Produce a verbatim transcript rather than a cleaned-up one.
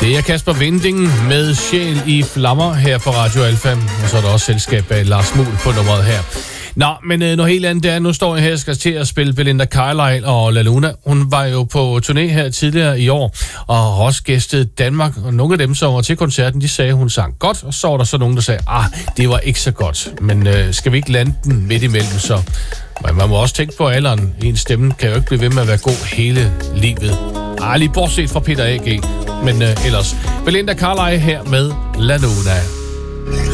Det er Kasper Winding med Sjæl i Flammer her på Radio Alfa, og så er der også selskab af Lars Muhl på nummeret her. Nå, men øh, noget helt andet det er, nu står jeg her og skal til at spille Belinda Carlisle og La Luna. Hun var jo på turné her tidligere i år, og har også gæstet Danmark, og nogle af dem, som var til koncerten, de sagde, hun sang godt, og så var der så nogen, der sagde, ah, det var ikke så godt, men øh, skal vi ikke lande den midt imellem, så men man må også tænke på alderen. En stemme kan jo ikke blive ved med at være god hele livet. Ah, lige bortset fra Peter A G, men øh, ellers. Belinda Carlisle her med La Luna.